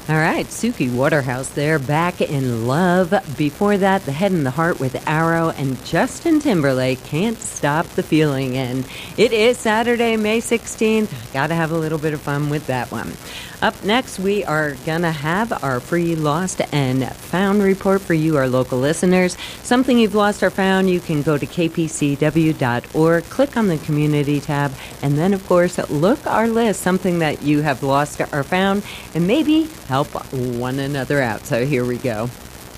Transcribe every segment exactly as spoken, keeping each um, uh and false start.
All right, Suki Waterhouse there, Back in Love. Before that, The Head and the Heart with Arrow, and Justin Timberlake, Can't Stop the Feeling. And it is Saturday, May sixteenth. Got to have a little bit of fun with that one. Up next, we are going to have our free Lost and Found report for you, our local listeners. Something you've lost or found, you can go to k p c w dot org, click on the community tab, and then, of course, look our list, something that you have lost or found, and maybe help one another out. So here we go.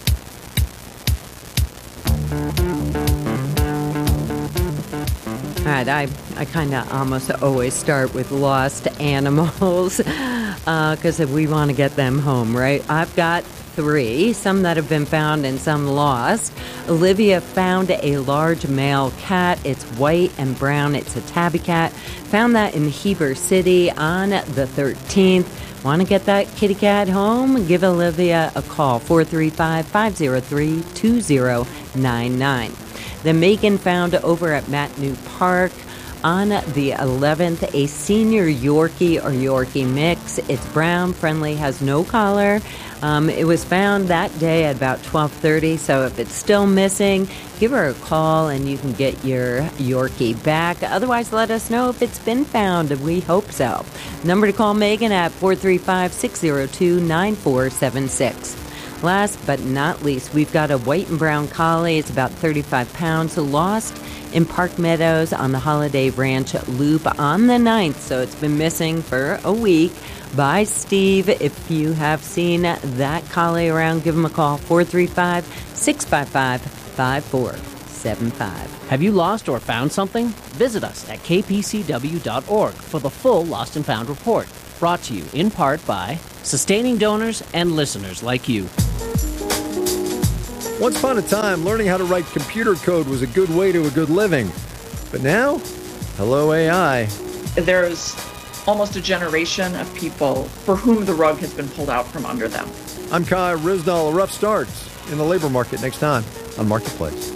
All right, I, I kind of almost always start with lost animals because uh, we want to get them home, right? I've got three, some that have been found and some lost. Olivia found a large male cat. It's white and brown. It's a tabby cat. Found that in Heber City on the thirteenth. Want to get that kitty cat home? Give Olivia a call, four three five, five zero three, two zero nine nine. Then Megan found over at Mattenew Park on the eleventh a senior Yorkie or Yorkie mix. It's brown, friendly, has no collar. Um, it was found that day at about twelve thirty, so if it's still missing, give her a call and you can get your Yorkie back. Otherwise, let us know if it's been found. We hope so. Number to call Megan at four three five, six zero two, nine four seven six. Last but not least, we've got a white and brown collie. It's about thirty-five pounds, lost in Park Meadows on the Holiday Ranch Loop on the ninth. So it's been missing for a week. By Steve. If you have seen that collie around, give him a call, four three five, six five five, five four seven five. Have you lost or found something? Visit us at k p c w dot org for the full Lost and Found report. Brought to you in part by sustaining donors and listeners like you. Once upon a time, learning how to write computer code was a good way to a good living. But now, hello A I. There's almost a generation of people for whom the rug has been pulled out from under them. I'm Kai Risnall. A rough start in the labor market next time on Marketplace.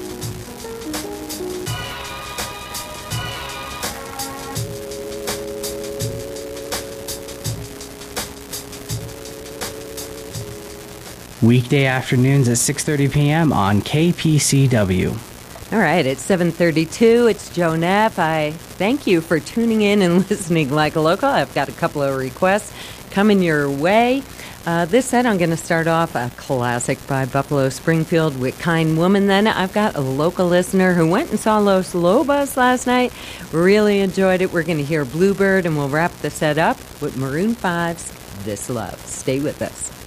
Weekday afternoons at six thirty p.m. on K P C W. All right, it's seven thirty-two. It's Joe Neff. I thank you for tuning in and listening like a local. I've got a couple of requests coming your way. Uh, this said, I'm going to start off a classic by Buffalo Springfield with Kind Woman. Then I've got a local listener who went and saw Los Lobos last night. Really enjoyed it. We're going to hear Bluebird, and we'll wrap the set up with Maroon five's This Love. Stay with us.